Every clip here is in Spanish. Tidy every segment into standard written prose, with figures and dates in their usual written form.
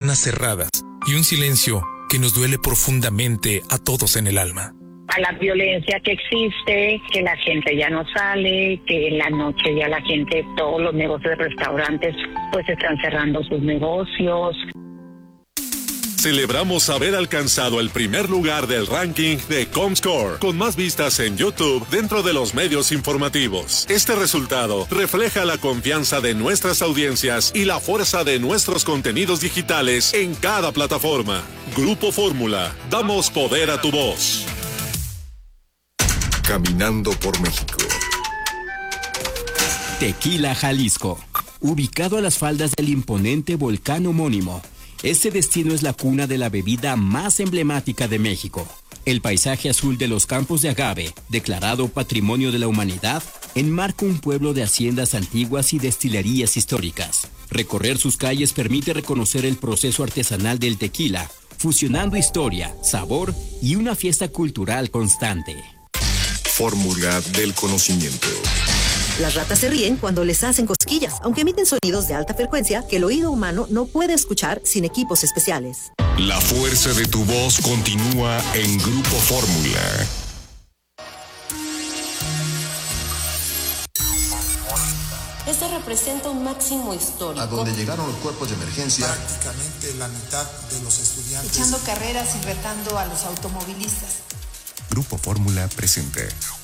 ventanas cerradas y un silencio que nos duele profundamente a todos en el alma. A la violencia que existe, que la gente ya no sale, que en la noche ya la gente, todos los negocios de restaurantes pues están cerrando sus negocios. Celebramos haber alcanzado el primer lugar del ranking de Comscore, con más vistas en YouTube dentro de los medios informativos. Este resultado refleja la confianza de nuestras audiencias y la fuerza de nuestros contenidos digitales en cada plataforma. Grupo Fórmula, damos poder a tu voz. Caminando por México. Tequila, Jalisco. Ubicado a las faldas del imponente volcán homónimo, este destino es la cuna de la bebida más emblemática de México. El paisaje azul de los campos de agave, declarado Patrimonio de la Humanidad, enmarca un pueblo de haciendas antiguas y destilerías históricas. Recorrer sus calles permite reconocer el proceso artesanal del tequila, fusionando historia, sabor y una fiesta cultural constante. Fórmula del conocimiento. Las ratas se ríen cuando les hacen cosquillas, aunque emiten sonidos de alta frecuencia que el oído humano no puede escuchar sin equipos especiales. La fuerza de tu voz continúa en Grupo Fórmula. Este representa un máximo histórico. A donde llegaron los cuerpos de emergencia. Prácticamente la mitad de los estudiantes. Echando carreras y retando a los automovilistas. Grupo Fórmula presente.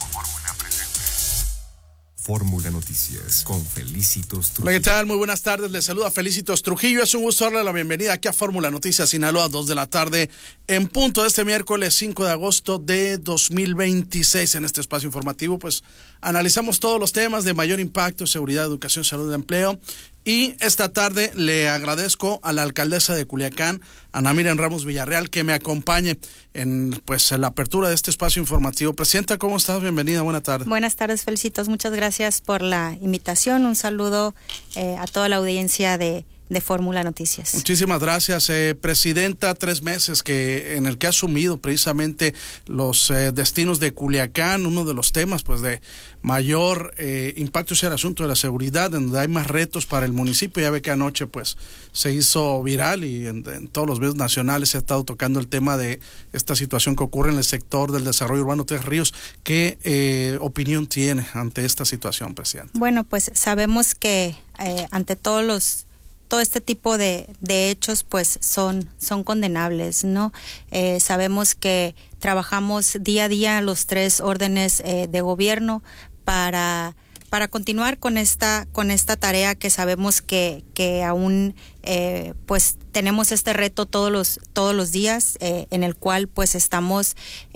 Fórmula Noticias con Felicitos Trujillo. Hola, ¿qué tal? Muy buenas tardes. Les saluda Felicitos Trujillo. Es un gusto darle la bienvenida aquí a Fórmula Noticias Sinaloa, 2 de la tarde, en punto de este miércoles 5 de agosto de 2026. En este espacio informativo, pues, analizamos todos los temas de mayor impacto: seguridad, educación, salud, empleo. Y esta tarde le agradezco a la alcaldesa de Culiacán, Ana Miriam Ramos Villarreal, que me acompañe en la apertura de este espacio informativo. Presidenta, ¿cómo estás? Bienvenida, buena tarde. Buenas tardes, Felicitos. Muchas gracias por la invitación. Un saludo a toda la audiencia de Fórmula Noticias. Muchísimas gracias, Presidenta. 3 meses en el que ha asumido precisamente los destinos de Culiacán. Uno de los temas pues de mayor impacto es el asunto de la seguridad, donde hay más retos para el municipio. Ya ve que anoche pues se hizo viral y en todos los medios nacionales se ha estado tocando el tema de esta situación que ocurre en el sector del desarrollo urbano Tres Ríos. ¿Qué opinión tiene ante esta situación, Presidenta? Bueno, pues sabemos que ante todo este tipo de hechos pues son condenables, ¿no? Sabemos que trabajamos día a día los 3 órdenes de gobierno para continuar con esta tarea que sabemos que aún pues tenemos este reto todos los días, en el cual pues estamos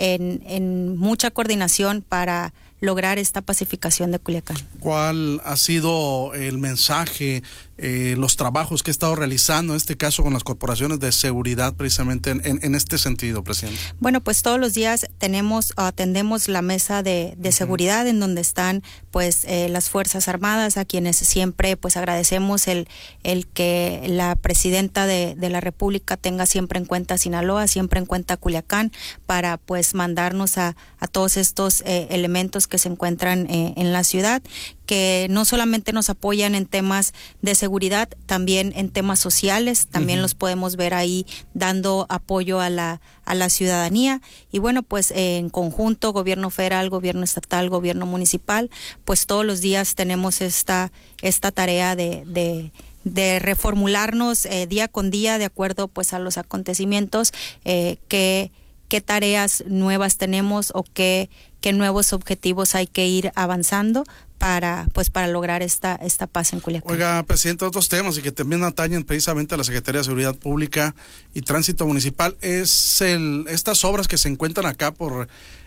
en mucha coordinación para lograr esta pacificación de Culiacán. ¿Cuál ha sido el mensaje, los trabajos que ha estado realizando, en este caso con las corporaciones de seguridad, precisamente en este sentido, Presidente? Bueno, pues todos los días atendemos la mesa de seguridad, en donde están pues las Fuerzas Armadas, a quienes siempre pues agradecemos el que la Presidenta de la República tenga siempre en cuenta Sinaloa, siempre en cuenta Culiacán, para pues mandarnos a todos estos elementos que se encuentran en la ciudad, que no solamente nos apoyan en temas de seguridad, también en temas sociales, también los podemos ver ahí dando apoyo a la ciudadanía. Y bueno, pues en conjunto, gobierno federal, gobierno estatal, gobierno municipal, pues todos los días tenemos esta tarea de reformularnos día con día de acuerdo pues a los acontecimientos, qué tareas nuevas tenemos o qué nuevos objetivos hay que ir avanzando para lograr esta paz en Culiacán. Oiga, Presidente, otros temas y que también atañen precisamente a la Secretaría de Seguridad Pública y Tránsito Municipal es estas obras que se encuentran acá por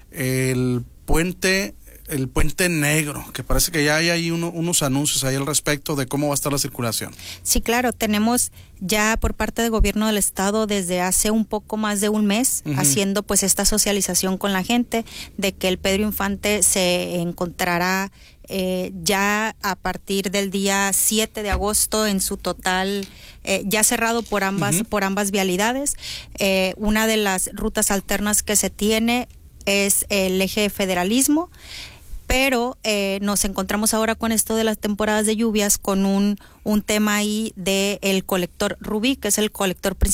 el puente Negro, que parece que ya hay ahí unos anuncios ahí al respecto de cómo va a estar la circulación. Sí, claro, tenemos ya por parte del gobierno del estado desde hace un poco más de un mes haciendo pues esta socialización con la gente de que el Pedro Infante se encontrará ya a partir del día 7 de agosto en su total, ya cerrado por ambas vialidades. Una de las rutas alternas que se tiene es el eje federalismo, pero nos encontramos ahora con esto de las temporadas de lluvias con un tema ahí de el colector Rubí, que es el colector principal